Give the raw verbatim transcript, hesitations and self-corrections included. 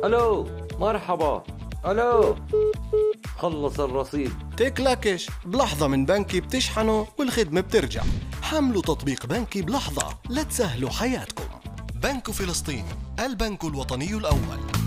الو مرحبا. الو خلص الرصيد. تكلكش بلحظة من بنكي بتشحنوا والخدمة بترجع. حملوا تطبيق بنكي بلحظة لتسهلوا حياتكم. بنك فلسطين، البنك الوطني الأول.